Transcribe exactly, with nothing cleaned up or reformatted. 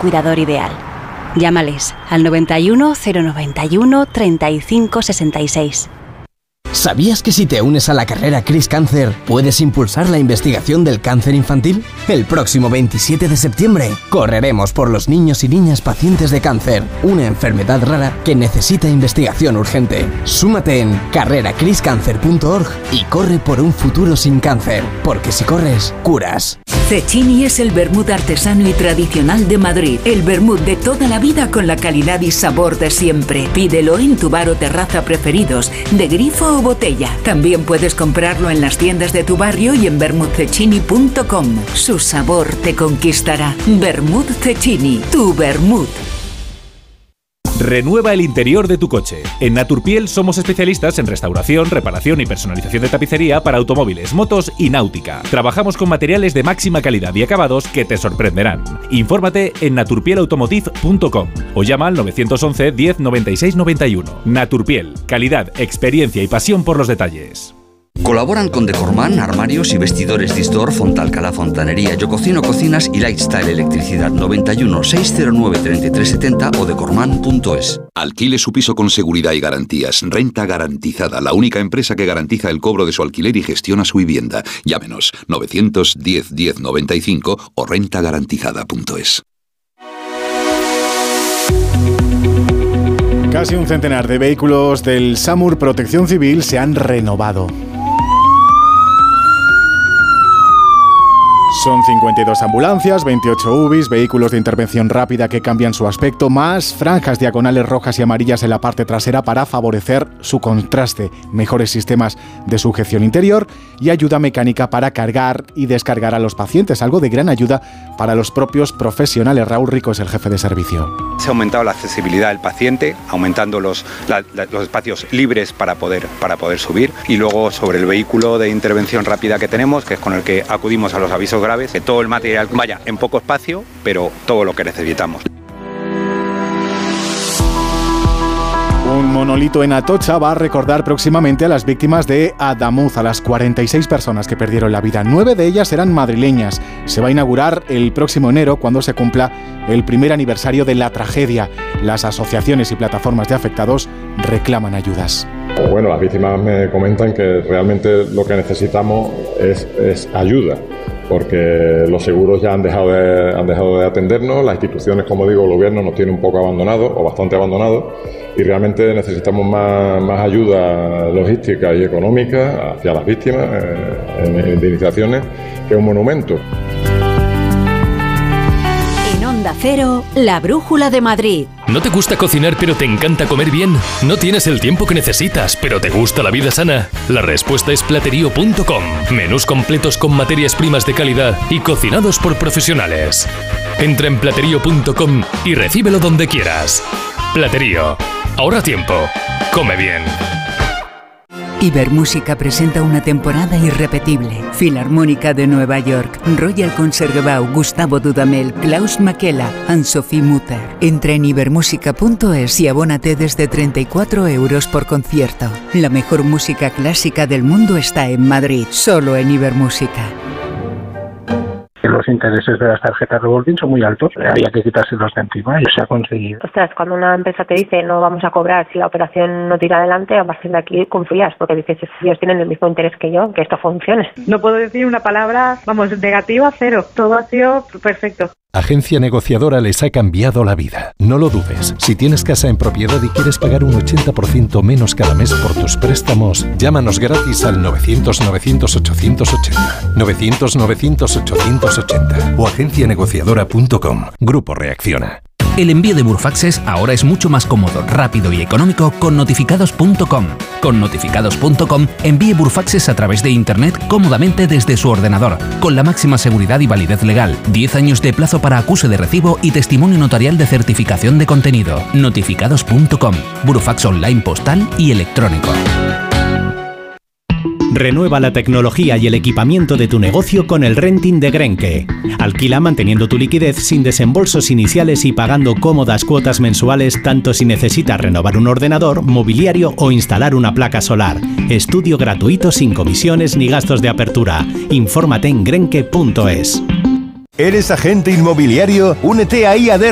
cuidador ideal. Llámales al noventa y uno, cero noventa y uno, treinta y cinco sesenta y seis. ¿Sabías que si te unes a la carrera Cris Cáncer puedes impulsar la investigación del cáncer infantil? El próximo veintisiete de septiembre correremos por los niños y niñas pacientes de cáncer, una enfermedad rara que necesita investigación urgente. Súmate en carrera cris cáncer punto org y corre por un futuro sin cáncer, porque si corres, curas. Cecchini es el vermut artesano y tradicional de Madrid. El vermut de toda la vida con la calidad y sabor de siempre. Pídelo en tu bar o terraza preferidos, de grifo o botella. También puedes comprarlo en las tiendas de tu barrio y en vermut cecchini punto com. Su sabor te conquistará. Vermut Cecchini, tu vermut. Renueva el interior de tu coche. En Naturpiel somos especialistas en restauración, reparación y personalización de tapicería para automóviles, motos y náutica. Trabajamos con materiales de máxima calidad y acabados que te sorprenderán. Infórmate en naturpiel automotive punto com o llama al nueve once, diez, noventa y seis, noventa y uno. Naturpiel, calidad, experiencia y pasión por los detalles. Colaboran con Decorman, armarios y vestidores Distor, Fontalcala Fontanería, Yo Cocino Cocinas y Lifestyle Electricidad. Noventa y uno, seiscientos nueve, treinta y tres setenta o decorman punto es. Alquile su piso con seguridad y garantías. Renta Garantizada, la única empresa que garantiza el cobro de su alquiler y gestiona su vivienda. Llámenos novecientos diez, diez noventa y cinco o renta garantizada punto es. Casi un centenar de vehículos del SAMUR Protección Civil se han renovado. Son cincuenta y dos ambulancias, veintiocho U B Is, vehículos de intervención rápida que cambian su aspecto, más franjas diagonales rojas y amarillas en la parte trasera para favorecer su contraste, mejores sistemas de sujeción interior y ayuda mecánica para cargar y descargar a los pacientes, algo de gran ayuda para los propios profesionales. Raúl Rico es el jefe de servicio. Se ha aumentado la accesibilidad del paciente, aumentando los, la, la, los espacios libres para poder, para poder subir, y luego sobre el vehículo de intervención rápida que tenemos, que es con el que acudimos a los avisos graves, que todo el material vaya en poco espacio, pero todo lo que necesitamos. Un monolito en Atocha va a recordar próximamente a las víctimas de Adamuz, a las cuarenta y seis personas que perdieron la vida. Nueve de ellas eran madrileñas. Se va a inaugurar el próximo enero, cuando se cumpla el primer aniversario de la tragedia. Las asociaciones y plataformas de afectados reclaman ayudas. Bueno, las víctimas me comentan que realmente lo que necesitamos es, es ayuda, porque los seguros ya han dejado, de, han dejado de atendernos, las instituciones, como digo, el gobierno nos tiene un poco abandonados o bastante abandonados, y realmente necesitamos más, más ayuda logística y económica hacia las víctimas eh, en indemnizaciones que un monumento. Onda Cero, la brújula de Madrid. ¿No te gusta cocinar pero te encanta comer bien? ¿No tienes el tiempo que necesitas pero te gusta la vida sana? La respuesta es platerío punto com. Menús completos con materias primas de calidad y cocinados por profesionales. Entra en platerío punto com y recíbelo donde quieras. Platerío. Ahorra tiempo. Come bien. Ibermúsica presenta una temporada irrepetible. Filarmónica de Nueva York, Royal Concertgebouw, Gustavo Dudamel, Klaus Makela, Anne-Sophie Mutter. Entra en ibermúsica punto es y abónate desde treinta y cuatro euros por concierto. La mejor música clásica del mundo está en Madrid, solo en Ibermúsica. Los intereses de las tarjetas revolving son muy altos, había que quitárselos de encima y se ha conseguido. Ostras, cuando una empresa te dice no vamos a cobrar si la operación no tira adelante, a partir de aquí confías, porque dices, ellos tienen el mismo interés que yo, que esto funcione. No puedo decir una palabra, vamos, negativa, cero. Todo ha sido perfecto. Agencia Negociadora les ha cambiado la vida. No lo dudes. Si tienes casa en propiedad y quieres pagar un ochenta por ciento menos cada mes por tus préstamos, llámanos gratis al novecientos, novecientos, ochocientos ochenta. novecientos, novecientos, ochocientos ochenta o agencia negociadora punto com. Grupo Reacciona. El envío de Burfaxes ahora es mucho más cómodo, rápido y económico con notificados punto com. Con notificados punto com envíe Burfaxes a través de Internet cómodamente desde su ordenador, con la máxima seguridad y validez legal, diez años de plazo para acuse de recibo y testimonio notarial de certificación de contenido. notificados punto com. Burfax online postal y electrónico. Renueva la tecnología y el equipamiento de tu negocio con el renting de Grenke. Alquila manteniendo tu liquidez sin desembolsos iniciales y pagando cómodas cuotas mensuales tanto si necesitas renovar un ordenador, mobiliario o instalar una placa solar. Estudio gratuito sin comisiones ni gastos de apertura. Infórmate en grenke punto es. ¿Eres agente inmobiliario? Únete a I A D